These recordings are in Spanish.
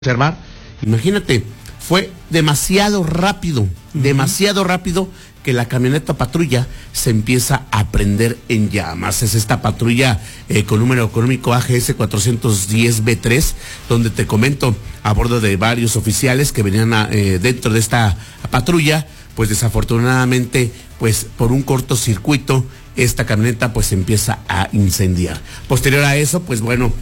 observar, imagínate, fue demasiado rápido que la camioneta patrulla se empieza a prender en llamas. Es esta patrulla con número económico AGS 410B3, donde te comento, a bordo de varios oficiales que venían dentro de esta patrulla, pues desafortunadamente, pues por un cortocircuito, esta camioneta pues empieza a incendiar. Posterior a eso, pues bueno,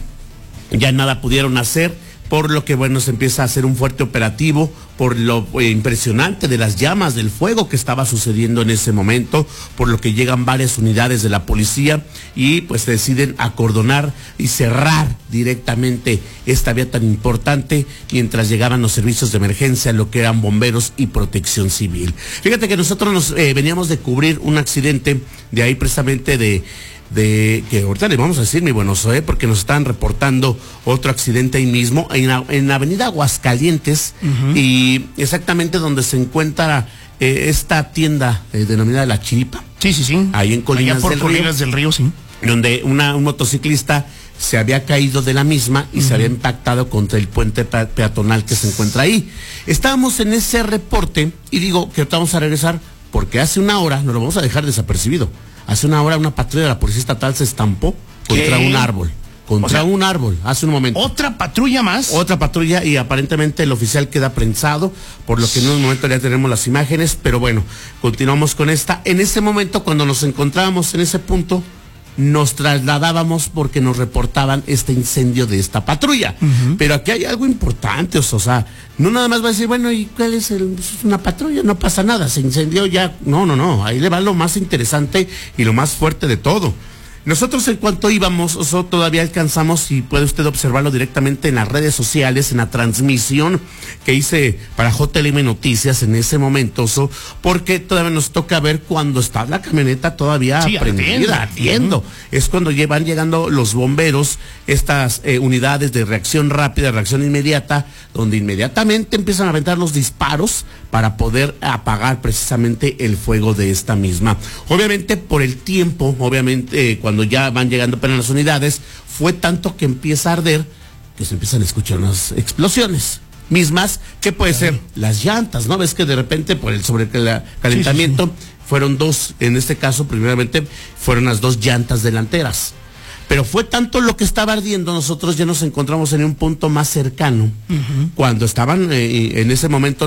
ya nada pudieron hacer, por lo que, bueno, se empieza a hacer un fuerte operativo por lo impresionante de las llamas, del fuego que estaba sucediendo en ese momento, por lo que llegan varias unidades de la policía y pues deciden acordonar y cerrar directamente esta vía tan importante mientras llegaban los servicios de emergencia, lo que eran bomberos y protección civil. Fíjate que nosotros nos veníamos de cubrir un accidente de ahí precisamente de que ahorita le vamos a decir, mi buen oso, porque nos están reportando otro accidente ahí mismo, en la avenida Aguascalientes, y exactamente donde se encuentra esta tienda denominada La Chiripa. Sí. Ahí en Colinas del Río, sí. Donde un motociclista se había caído de la misma y se había impactado contra el puente peatonal que se encuentra ahí. Estábamos en ese reporte y digo que vamos a regresar porque hace una hora, no lo vamos a dejar desapercibido. Hace una hora una patrulla de la Policía Estatal se estampó contra un árbol. Un árbol, hace un momento. ¿Otra patrulla más? Otra patrulla y aparentemente el oficial queda prensado, por lo que en un momento ya tenemos las imágenes, pero bueno, continuamos con esta. En ese momento, cuando nos encontrábamos en ese punto, nos trasladábamos porque nos reportaban este incendio de esta patrulla. Pero aquí hay algo importante, o sea, no nada más va a decir, bueno, ¿y cuál es es una patrulla? No pasa nada, se incendió ya. No, ahí le va lo más interesante y lo más fuerte de todo. Nosotros en cuanto íbamos, todavía alcanzamos, y puede usted observarlo directamente en las redes sociales, en la transmisión que hice para JLM Noticias en ese momento, porque todavía nos toca ver cuando está la camioneta todavía prendida, ardiendo. Es cuando van llegando los bomberos, estas unidades de reacción rápida, reacción inmediata, donde inmediatamente empiezan a aventar los disparos para poder apagar precisamente el fuego de esta misma. Obviamente por el tiempo, cuando ya van llegando apenas las unidades, fue tanto que empieza a arder que se empiezan a escuchar unas explosiones mismas, que puede ser las llantas, ¿no? Ves que de repente por el sobrecalentamiento fueron dos, en este caso primeramente fueron las dos llantas delanteras. Pero fue tanto lo que estaba ardiendo, nosotros ya nos encontramos en un punto más cercano, cuando estaban en ese momento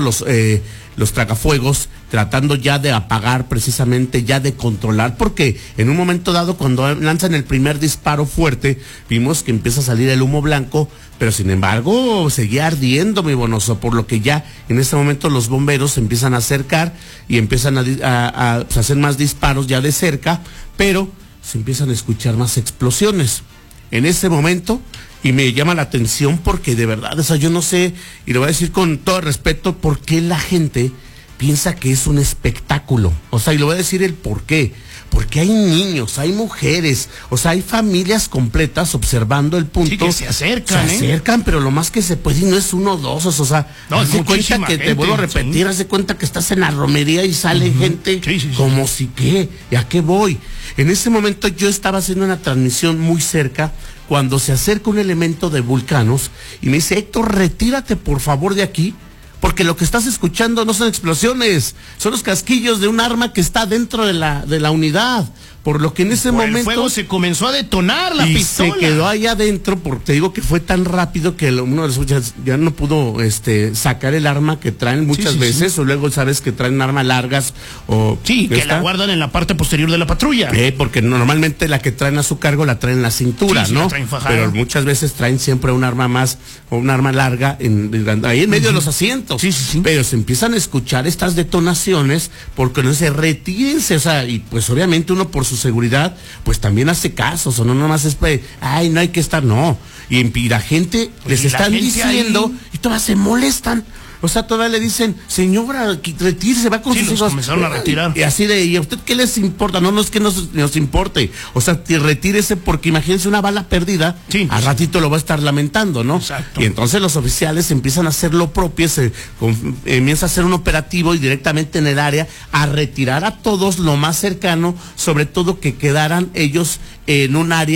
los tragafuegos tratando ya de apagar, precisamente ya de controlar, porque en un momento dado cuando lanzan el primer disparo fuerte, vimos que empieza a salir el humo blanco, pero sin embargo seguía ardiendo, mi bonoso, por lo que ya en ese momento los bomberos se empiezan a acercar y empiezan a hacer más disparos ya de cerca, pero se empiezan a escuchar más explosiones. En ese momento, y me llama la atención porque de verdad, o sea, yo no sé, y lo voy a decir con todo respeto, por qué la gente piensa que es un espectáculo. O sea, y lo voy a decir el por qué. Porque hay niños, hay mujeres, o sea, hay familias completas observando el punto. Sí, que se acercan. Se acercan, pero lo más que se puede, y no es uno o dos, o sea, no, haz de cuenta que te vuelvo a repetir, haz de cuenta que estás en la romería y sale gente como si qué, ¿y a qué voy? En ese momento yo estaba haciendo una transmisión muy cerca, cuando se acerca un elemento de Vulcanos y me dice, Héctor, retírate por favor de aquí, porque lo que estás escuchando no son explosiones, son los casquillos de un arma que está dentro de la unidad. Por lo que en ese momento el fuego se comenzó a detonar la pistola. Se quedó ahí adentro, porque te digo que fue tan rápido que uno de los muchachos ya no pudo sacar el arma que traen muchas veces, o luego sabes que traen armas largas o que la guardan en la parte posterior de la patrulla. Porque normalmente la que traen a su cargo la traen en la cintura, ¿no? Pero muchas veces traen siempre un arma más o un arma larga ahí en medio de los asientos. Pero se empiezan a escuchar estas detonaciones porque no se retírense, o sea, y pues obviamente uno por su seguridad, pues también hace casos, o no nomás es, ay, no hay que estar, no. Y la gente les están diciendo, y todas se molestan. O sea, todavía le dicen, señora, retírese, va con sus hijos. Comenzaron a retirar. Y así ¿y a usted qué les importa? No es que nos importe. O sea, retírese porque imagínense una bala perdida, al ratito lo va a estar lamentando, ¿no? Exacto. Y entonces los oficiales empiezan a hacer lo propio, empieza a hacer un operativo y directamente en el área a retirar a todos lo más cercano, sobre todo que quedaran ellos en un área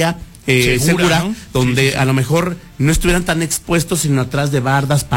segura, ¿no? donde a lo mejor no estuvieran tan expuestos, sino atrás de bardas,